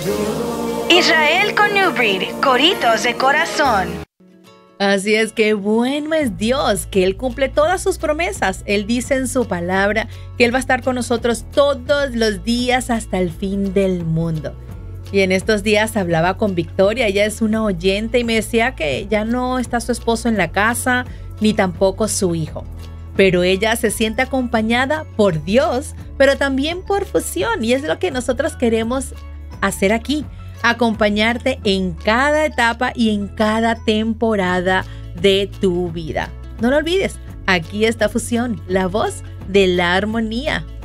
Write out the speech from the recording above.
Israel con New Breed, coritos de corazón. Así es que bueno es Dios, que Él cumple todas sus promesas. Él dice en su palabra que Él va a estar con nosotros todos los días hasta el fin del mundo. Y en estos días hablaba con Victoria, ella es una oyente y me decía que ya no está su esposo en la casa, ni tampoco su hijo. Pero ella se siente acompañada por Dios, pero también por Fusión. Y es lo que nosotros queremos hacer aquí. Acompañarte en cada etapa y en cada temporada de tu vida. No lo olvides, aquí está Fusión, la voz de la armonía.